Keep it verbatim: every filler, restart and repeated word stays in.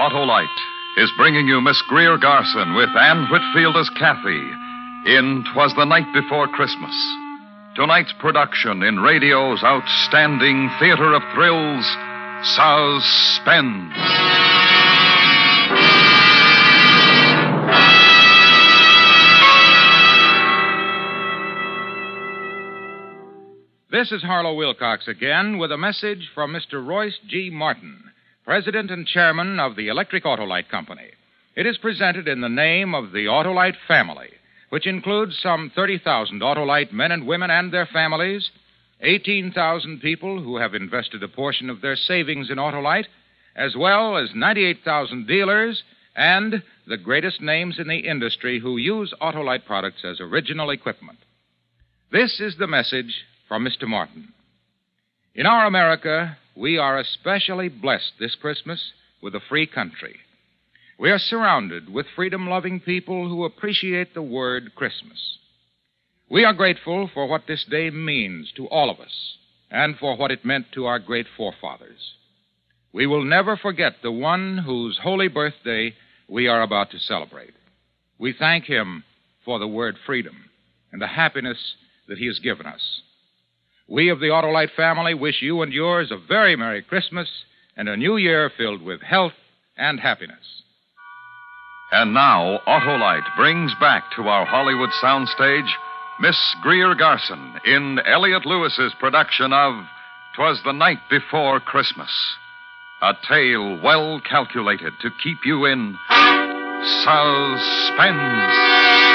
Autolite is bringing you Miss Greer Garson with Anne Whitfield as Kathy in 'Twas the Night Before Christmas. Tonight's production in radio's outstanding theater of thrills, Suspense. This is Harlow Wilcox again with a message from Mister Royce G. Martin, President and Chairman of the Electric Autolite Company. It is presented in the name of the Autolite family, which includes some thirty thousand Autolite men and women and their families, eighteen thousand people who have invested a portion of their savings in Autolite, as well as ninety-eight thousand dealers and the greatest names in the industry who use Autolite products as original equipment. This is the message from Mister Martin. In our America, we are especially blessed this Christmas with a free country. We are surrounded with freedom-loving people who appreciate the word Christmas. We are grateful for what this day means to all of us and for what it meant to our great forefathers. We will never forget the one whose holy birthday we are about to celebrate. We thank him for the word freedom and the happiness that he has given us. We of the Autolite family wish you and yours a very Merry Christmas and a new year filled with health and happiness. And now, Autolite brings back to our Hollywood soundstage Miss Greer Garson in Elliott Lewis's production of 'Twas the Night Before Christmas, a tale well calculated to keep you in suspense.